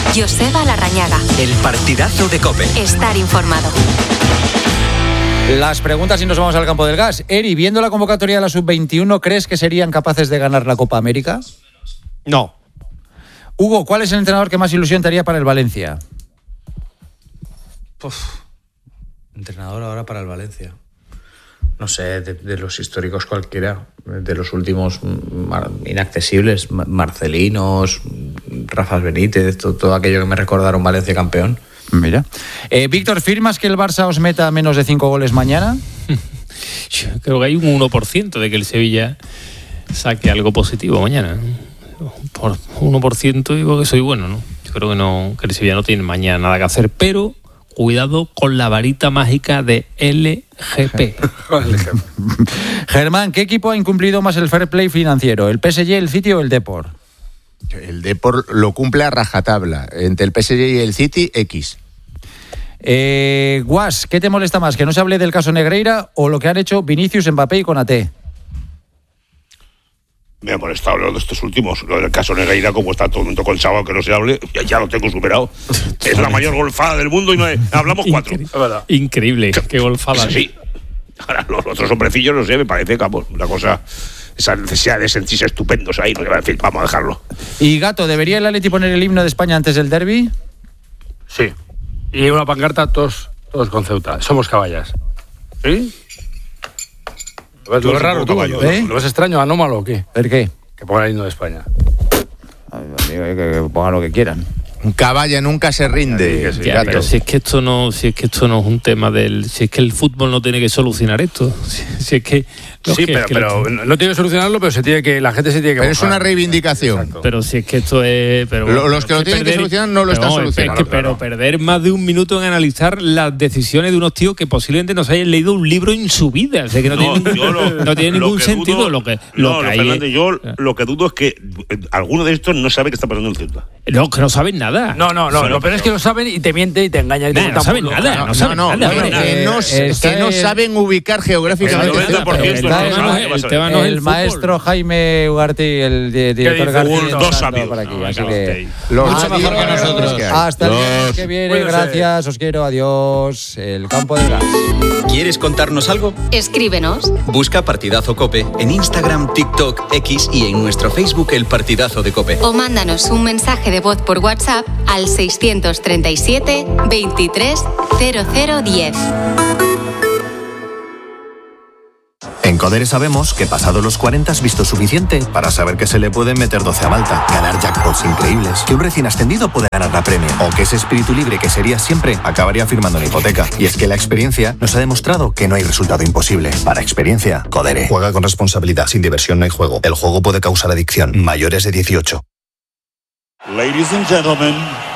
Joseba Larrañaga. El partidazo de COPE. Estar informado. Las preguntas y nos vamos al campo del gas. Eri, viendo la convocatoria de la Sub-21, ¿crees que serían capaces de ganar la Copa América? No. Hugo, ¿cuál es el entrenador que más ilusión te haría para el Valencia? Entrenador ahora para el Valencia. No sé, de los históricos cualquiera. De los últimos inaccesibles, Marcelinos, Rafa Benítez, todo aquello que me recordaron Valencia campeón. Mira. Víctor, ¿firmas que el Barça os meta menos de 5 goles mañana? Yo creo que hay un 1% de que el Sevilla saque algo positivo mañana. Por 1% digo que soy bueno, ¿no? Yo creo que no, que el Sevilla no tiene mañana nada que hacer, pero cuidado con la varita mágica de LGP. Germán, ¿qué equipo ha incumplido más el fair play financiero? ¿El PSG, el City o el Depor? El Depor lo cumple a rajatabla. Entre el PSG y el City, X. Guas, ¿qué te molesta más? ¿Que no se hable del caso Negreira o lo que han hecho Vinicius, Mbappé y Konaté? Me ha molestado lo de estos últimos. Lo del caso Negreira, como está todo el mundo con sábado que no se hable, ya lo tengo superado. Es la mayor golfada del mundo y no hablamos 4. Increíble, qué golfada. Sí. Ahora los otros hombrecillos, no sé, me parece que una cosa, esa necesidad de sentirse estupendos ahí, en fin, vamos a dejarlo. Y Gato, ¿debería el Atleti poner el himno de España antes del derbi? Sí. Y una pancarta todos con Ceuta. Somos caballas. ¿Sí? ¿Lo ves raro tú? ¿Lo ves extraño, anómalo o qué? ¿El qué? Que pongan el himno de España. Que pongan lo que quieran. Un caballo nunca se rinde. Sí, pero si es que esto no es un tema si es que el fútbol no tiene que solucionar esto. Si es que pero no tiene que solucionarlo, pero la gente se tiene que Pero es una reivindicación. Exacto. Pero si es que esto es... los que lo tienen que solucionar no lo están solucionando. Pero perder más de un minuto en analizar las decisiones de unos tíos que posiblemente no se hayan leído un libro en su vida. O sea, que no tiene ningún sentido lo que hay. Yo lo que dudo es que alguno de estos no sabe qué está pasando en Ceuta. No, que no saben nada. No, lo peor es que lo saben y te miente y te engaña. No saben nada. Que no saben ubicar geográficamente. El maestro Jaime Ugarte y el director García. Dos amigos. Mucho mejor que nosotros. Hasta el viernes que viene. Gracias, os quiero. Adiós. El campo del gas. ¿Quieres contarnos algo? Escríbenos. Busca Partidazo COPE en Instagram, TikTok, X y en nuestro Facebook El Partidazo de COPE. O mándanos un mensaje de voz por WhatsApp al 637 23 0010. En Codere sabemos que pasado los 40 has visto suficiente para saber que se le pueden meter 12 a Malta, ganar jackpots increíbles, que un recién ascendido puede ganar la Premier, o que ese espíritu libre que sería siempre acabaría firmando una hipoteca. Y es que la experiencia nos ha demostrado que no hay resultado imposible. Para experiencia, Codere. Juega con responsabilidad. Sin diversión no hay juego. El juego puede causar adicción. Mayores de 18. Ladies and gentlemen,